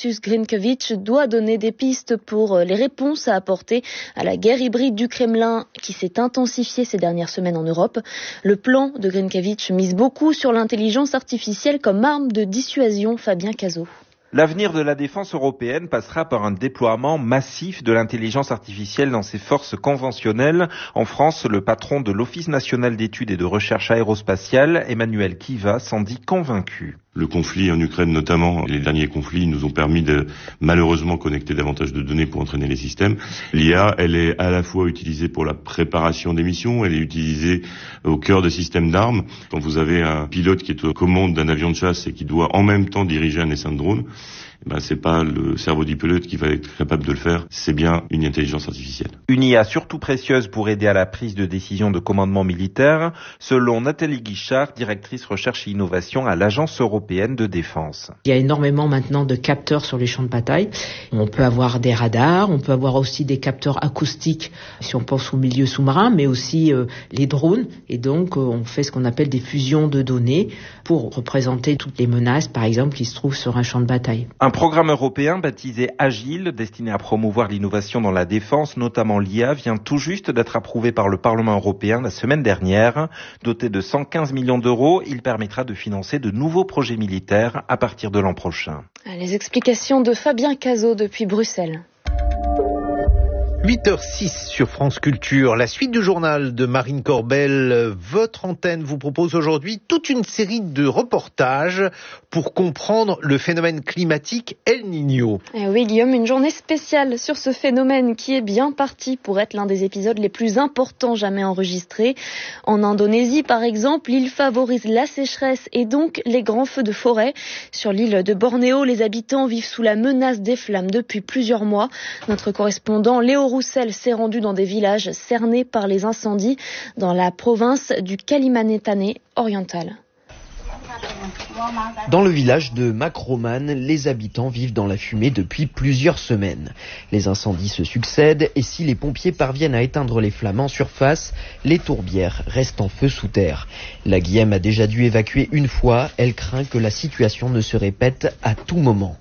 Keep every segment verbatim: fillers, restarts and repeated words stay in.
Alexis Grinkević doit donner des pistes pour les réponses à apporter à la guerre hybride du Kremlin qui s'est intensifiée ces dernières semaines en Europe. Le plan de Grinkević mise beaucoup sur l'intelligence artificielle comme arme de dissuasion. Fabien Cazot. L'avenir de la défense européenne passera par un déploiement massif de l'intelligence artificielle dans ses forces conventionnelles. En France, le patron de l'Office national d'études et de recherche aérospatiale, Emmanuel Kiva, s'en dit convaincu. Le conflit en Ukraine notamment, les derniers conflits nous ont permis de malheureusement connecter davantage de données pour entraîner les systèmes. L'I A, elle est à la fois utilisée pour la préparation des missions, elle est utilisée au cœur des systèmes d'armes. Quand vous avez un pilote qui est aux commandes d'un avion de chasse et qui doit en même temps diriger un essaim de drone, eh ben, c'est pas le cerveau du pilote qui va être capable de le faire, c'est bien une intelligence artificielle. Une I A surtout précieuse pour aider à la prise de décision de commandement militaire, selon Nathalie Guichard, directrice recherche et innovation à l'Agence européenne de défense. Il y a énormément maintenant de capteurs sur les champs de bataille. On peut avoir des radars, on peut avoir aussi des capteurs acoustiques si on pense au milieu sous-marin, mais aussi euh, les drones. Et donc, euh, on fait ce qu'on appelle des fusions de données pour représenter toutes les menaces, par exemple, qui se trouvent sur un champ de bataille. Un programme européen baptisé Agile, destiné à promouvoir l'innovation dans la défense, notamment l'I A, vient tout juste d'être approuvé par le Parlement européen la semaine dernière. Doté de cent quinze millions d'euros, il permettra de financer de nouveaux projets militaires à partir de l'an prochain. Les explications de Fabien Cazot depuis Bruxelles. huit heures six sur France Culture, la suite du journal de Marine Corbel. Votre antenne vous propose aujourd'hui toute une série de reportages pour comprendre le phénomène climatique El Niño. Et oui Guillaume, une journée spéciale sur ce phénomène qui est bien parti pour être l'un des épisodes les plus importants jamais enregistrés. En Indonésie par exemple, il favorise la sécheresse et donc les grands feux de forêt. Sur l'île de Bornéo, les habitants vivent sous la menace des flammes depuis plusieurs mois. Notre correspondant Léo Roussel s'est rendu dans des villages cernés par les incendies dans la province du Kalimantan oriental. Dans le village de Makroman, les habitants vivent dans la fumée depuis plusieurs semaines. Les incendies se succèdent et si les pompiers parviennent à éteindre les flammes en surface, les tourbières restent en feu sous terre. La Guillaume a déjà dû évacuer une fois. Elle craint que la situation ne se répète à tout moment.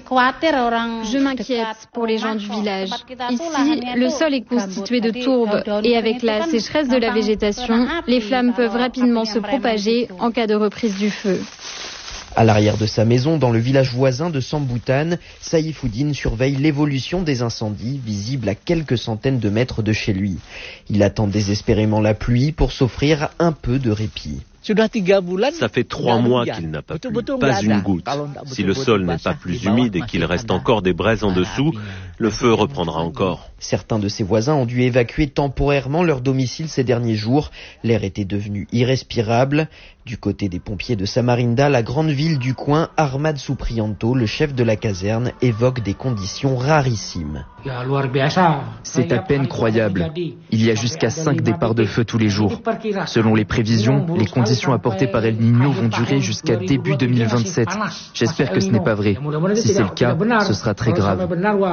Je m'inquiète pour les gens du village. Ici, le sol est constitué de tourbes et avec la sécheresse de la végétation, les flammes peuvent rapidement se propager en cas de reprise du feu. À l'arrière de sa maison, dans le village voisin de Sambutan, Saifuddin surveille l'évolution des incendies, visibles à quelques centaines de mètres de chez lui. Il attend désespérément la pluie pour s'offrir un peu de répit. Ça fait trois mois qu'il n'a pas plu, pas une goutte. Si le sol n'est pas plus humide et qu'il reste encore des braises en dessous, le feu reprendra encore. Certains de ses voisins ont dû évacuer temporairement leur domicile ces derniers jours. L'air était devenu irrespirable. Du côté des pompiers de Samarinda, la grande ville du coin, Ahmad Suprianto, le chef de la caserne, évoque des conditions rarissimes. C'est à peine croyable. Il y a jusqu'à cinq départs de feu tous les jours. Selon les prévisions, les conditions apportées par El Niño vont durer jusqu'à début deux mille vingt-sept. J'espère que ce n'est pas vrai. Si c'est le cas, ce sera très grave.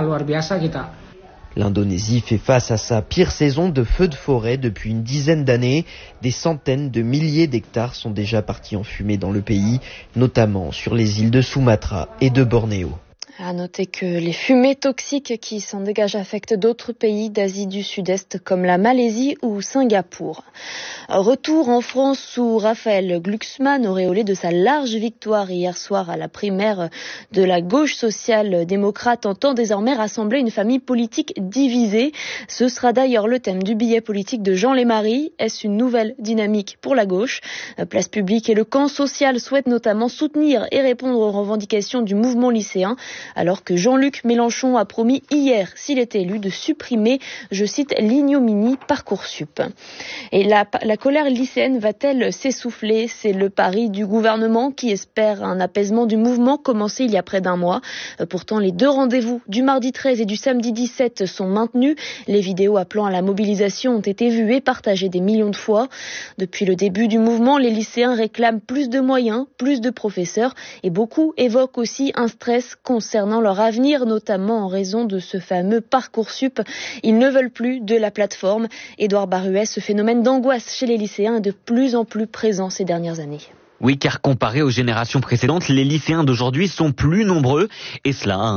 L'Indonésie fait face à sa pire saison de feux de forêt depuis une dizaine d'années. Des centaines de milliers d'hectares sont déjà partis en fumée dans le pays, notamment sur les îles de Sumatra et de Bornéo. À noter que les fumées toxiques qui s'en dégagent affectent d'autres pays d'Asie du Sud-Est comme la Malaisie ou Singapour. Retour en France où Raphaël Glucksmann, auréolé de sa large victoire hier soir à la primaire de la gauche social-démocrate, entend désormais rassembler une famille politique divisée. Ce sera d'ailleurs le thème du billet politique de Jean Lémarie. Est-ce une nouvelle dynamique pour la gauche ? Place Publique et le camp social souhaitent notamment soutenir et répondre aux revendications du mouvement lycéen, alors que Jean-Luc Mélenchon a promis hier, s'il était élu, de supprimer, je cite, l'ignominie Parcoursup. Et la, la colère lycéenne va-t-elle s'essouffler ? C'est le pari du gouvernement qui espère un apaisement du mouvement commencé il y a près d'un mois. Pourtant, les deux rendez-vous du mardi treize et du samedi dix-sept sont maintenus. Les vidéos appelant à la mobilisation ont été vues et partagées des millions de fois. Depuis le début du mouvement, les lycéens réclament plus de moyens, plus de professeurs et beaucoup évoquent aussi un stress concernant leur avenir, notamment en raison de ce fameux Parcoursup. Ils ne veulent plus de la plateforme. Édouard Baruet, ce phénomène d'angoisse chez les lycéens est de plus en plus présent ces dernières années. Oui, car comparé aux générations précédentes, les lycéens d'aujourd'hui sont plus nombreux et cela a un